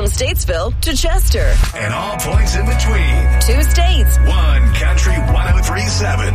From Statesville to Chester. And all points in between. 2 states. One Country 103.7.